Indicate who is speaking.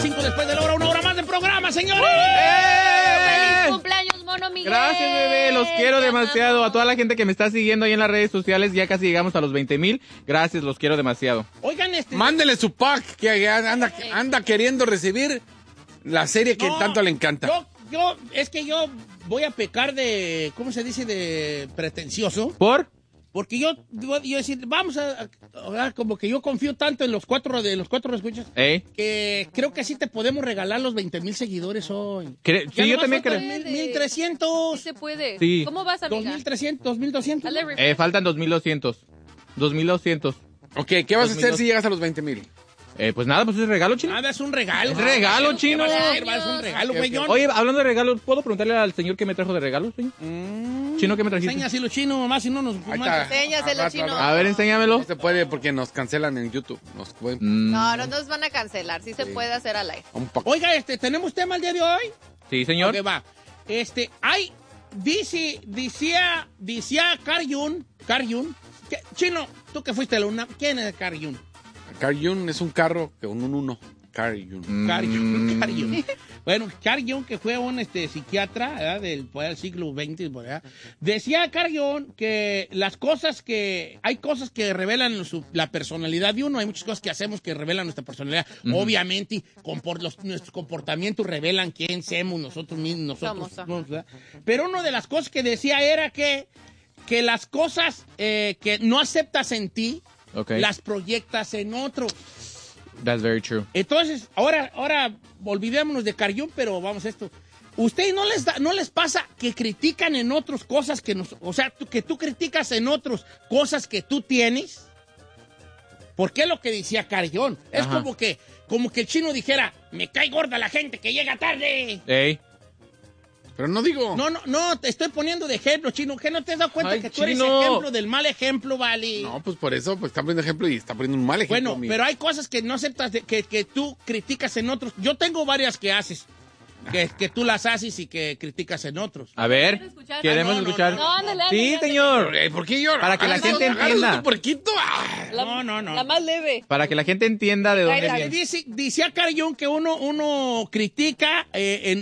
Speaker 1: 5 después de la hora, 1 hora más de programa, señores.
Speaker 2: ¡Feliz cumpleaños, Mono Miguel!
Speaker 3: Gracias, bebé, los quiero demasiado. A toda la gente que me está siguiendo ahí en las redes sociales, ya casi llegamos a los 20,000. Gracias, los quiero demasiado.
Speaker 1: Oigan,
Speaker 4: Mándele su pack, que anda queriendo recibir la serie que tanto le encanta.
Speaker 1: Es que yo voy a pecar de, ¿cómo se dice? De pretencioso.
Speaker 3: ¿Por?
Speaker 1: Porque yo decir, vamos a como que yo confío tanto en los cuatro escuchas, que creo que sí te podemos regalar los 20,000 seguidores hoy.
Speaker 3: Sí, yo también creo.
Speaker 1: 1,300.
Speaker 2: Sí se puede.
Speaker 3: Sí.
Speaker 2: ¿Cómo vas, amiga?
Speaker 1: 2,300, 2,200.
Speaker 3: Faltan 2,200. 2,200.
Speaker 4: Ok, ¿qué vas a hacer si llegas a los 20,000?
Speaker 3: Pues nada, pues es regalo, chino.
Speaker 1: Nada, es un regalo.
Speaker 3: Es regalo, chino.
Speaker 1: Es un regalo, güey.
Speaker 3: Oye, hablando de regalos, ¿puedo preguntarle al señor qué me trajo de regalo, señor? Chino, ¿qué me trajiste?
Speaker 1: Enséñaselo, chino, mamá, si no nos...
Speaker 2: Enséñaselo, chino.
Speaker 3: A ver, enséñamelo.
Speaker 4: No se puede porque nos cancelan en YouTube.
Speaker 2: No nos van a cancelar. Sí se puede hacer al aire.
Speaker 1: Oiga, ¿tenemos tema el día de hoy?
Speaker 3: Sí, señor.
Speaker 1: Ok, va. Decía Carl Jung, chino, tú que fuiste a la UNAM, ¿quién es Carl Jung?
Speaker 4: Carl Jung es un carro que un uno. Carl Jung.
Speaker 1: Carl Jung. Bueno, Carl Jung, que fue un psiquiatra, ¿verdad? Del siglo XX, ¿verdad? Decía Carl Jung que hay cosas que revelan la personalidad de uno, hay muchas cosas que hacemos que revelan nuestra personalidad. Obviamente, nuestros comportamientos revelan quién somos nosotros mismos, ¿verdad? Pero una de las cosas que decía era que las cosas que no aceptas en ti, las proyectas en otro.
Speaker 3: That's very true.
Speaker 1: Entonces, ahora olvidémonos de Carl Jung, pero vamos a esto. ¿Ustedes no les pasa que critican en otros cosas que tú criticas en otros cosas que tú tienes? Porque es lo que decía Carl Jung. Es como que el chino dijera, me cae gorda la gente que llega tarde.
Speaker 3: Ey.
Speaker 4: Pero no digo.
Speaker 1: No, te estoy poniendo de ejemplo, chino. ¿Qué no te has dado cuenta que tú eres
Speaker 3: chino.
Speaker 1: ejemplo del mal ejemplo, vale?
Speaker 4: No, pues por eso, está poniendo ejemplo y está poniendo un mal ejemplo.
Speaker 1: Bueno, pero hay cosas que no aceptas, que tú criticas en otros. Yo tengo varias que haces, que tú las haces y que criticas en otros.
Speaker 3: A ver, queremos escuchar.
Speaker 2: No, ándale.
Speaker 3: Sí, señor.
Speaker 4: ¿Por qué llora?
Speaker 3: Para que la gente entienda.
Speaker 4: Tu porquito.
Speaker 1: No.
Speaker 2: La más leve.
Speaker 3: Para que la gente entienda de dónde viene.
Speaker 1: Decía Carl Jung que uno critica